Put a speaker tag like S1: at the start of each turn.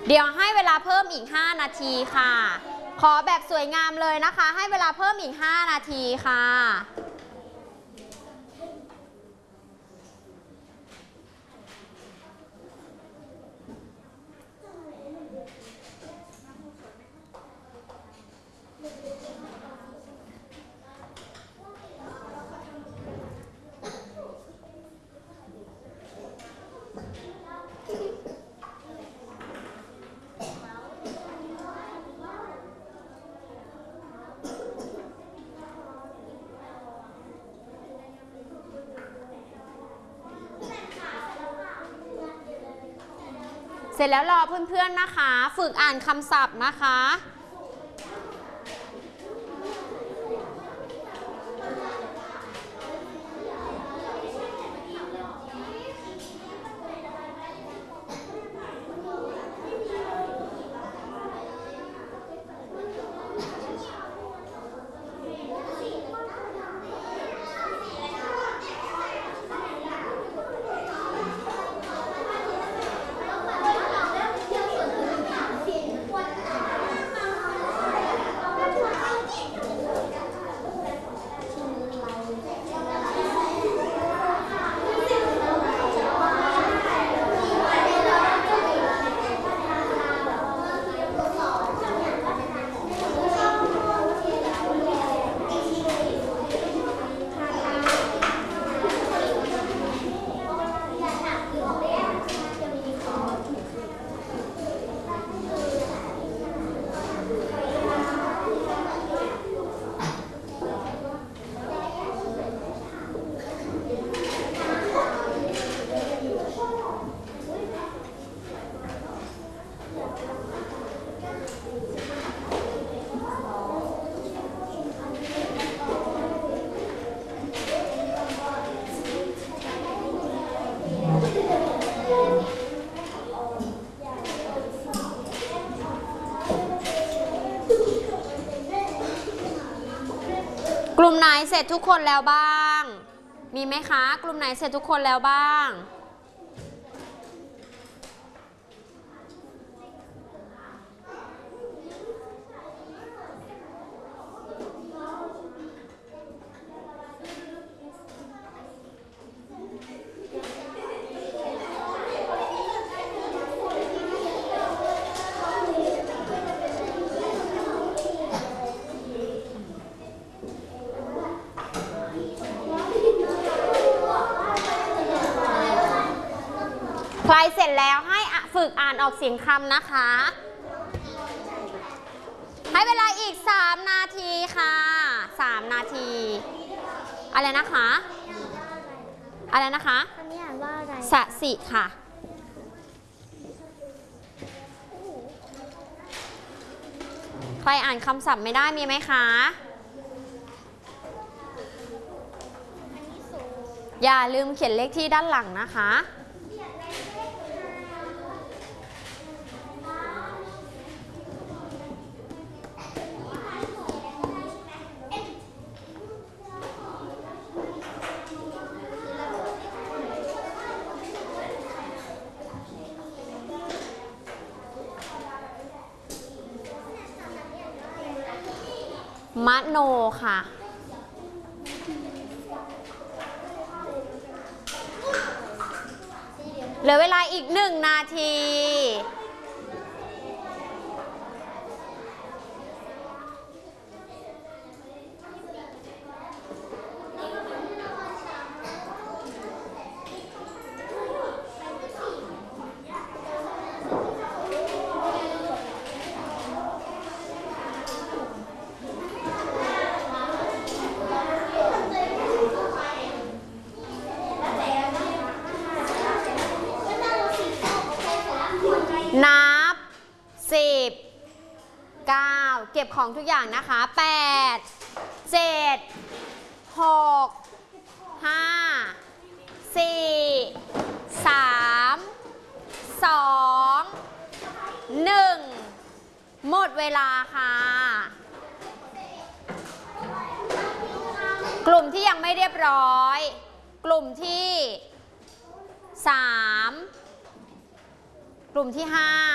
S1: เดี๋ยวให้เวลาเพิ่มอีก5นาทีค่ะขอแบบสวยงามเลยนะคะให้เวลาเพิ่มอีก5นาทีค่ะเสร็จแล้วรอเพื่อนๆนะคะฝึกอ่านคำศัพท์นะคะกลุ่มไหนเสร็จทุกคนแล้วบ้างมีไหมคะกลุ่มไหนเสร็จทุกคนแล้วบ้างใครเสร็จแล้วให้ฝึกอ่านออกเสียงคำนะคะให้เวลาอีก3นาทีค่ะ3นาทีอะไรนะคะอะไรนะคะอันนี้อ่านว่าอะไรสสิค่ะใครอ่านคำศัพท์ไม่ได้มีไหมคะอย่าลืมเขียนเลขที่ด้านหลังนะคะมโนค่ะเหลือเวลาอีก1นาทีนับ10 9เก็บของทุกอย่างนะคะ8 7 6 5 4 3 2 1หมดเวลาค่ะกลุ่มที่ยังไม่เรียบร้อยกลุ่มที่3กลุ่มที่5